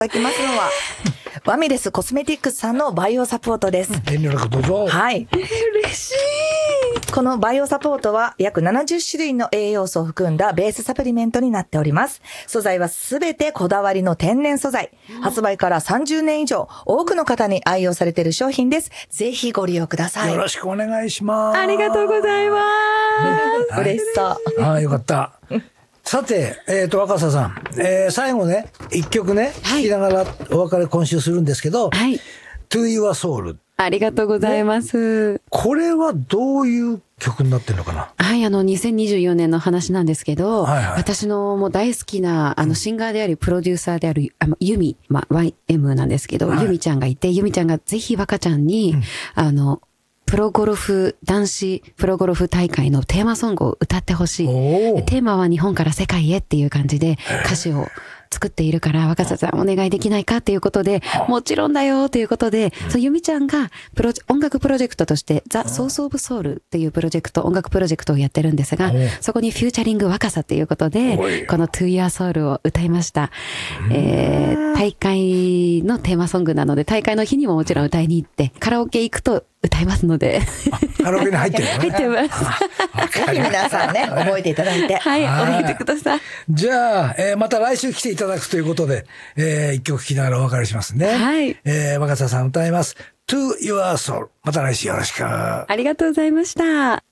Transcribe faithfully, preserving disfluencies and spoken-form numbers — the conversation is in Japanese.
ただきますのはワミレスコスメティックスさんのバイオサポートです。 遠慮なくどうぞ。 はい。 嬉しい。 このバイオサポートは約ななじゅっしゅるいの栄養素を含んだベースサプリメントになっております。素材はすべてこだわりの天然素材。発売からさんじゅうねん以上、多くの方に愛用されている商品です。ぜひご利用ください。 よろしくお願いします。 ありがとうございます。 嬉しそう。 ああ、よかった。さて、えっ、ー、と、若狭さん、えー、最後ね、一曲ね、 はい、 聴きながらお別れ今週するんですけど、 はい。 To Your Soul。 ありがとうございます。 ね、これはどういう曲になってるのかな。 はい、あの、にせんにじゅうよねんの話なんですけど、はいはい、私のもう大好きな、あの、シンガーであり、プロデューサーである、あの、ユミ、まあ、ワイエム なんですけど、はい、ユミちゃんがいて、ユミちゃんがぜひ若ちゃんに、うん、あの、プロゴルフ、男子プロゴルフ大会のテーマソングを歌ってほしい。テーマは日本から世界へっていう感じで歌詞を作っているから、若狭さんお願いできないかっていうことで、もちろんだよということで、そう、ゆみちゃんがプロ音楽プロジェクトとして、ザ・ソース・オブ・ソウルっていうプロジェクト、音楽プロジェクトをやってるんですが、そこにフューチャリング若さっていうことで、この To Your Soul を歌いました。えー、大会のテーマソングなので、大会の日にももちろん歌いに行って、カラオケ行くと歌いますので。 カラオケに入ってるのね。 入ってます。 ぜひ皆さんね、覚えていただいて。 はい、覚えてください。 じゃあ、えー、また来週来ていただくということで、えー、一曲聴きながらお別れしますね。 はい。 えー、若狭さん歌います。To Your Soul。また来週よろしく。 ありがとうございました。